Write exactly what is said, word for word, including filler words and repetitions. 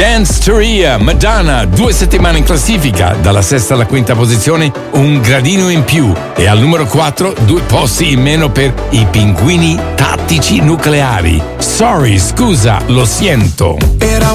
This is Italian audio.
Danceteria, Madonna, due settimane in classifica, dalla sesta alla quinta posizione, un gradino in più. E al numero quattro, due posti in meno per i Pinguini Tattici Nucleari. Sorry, scusa, lo siento.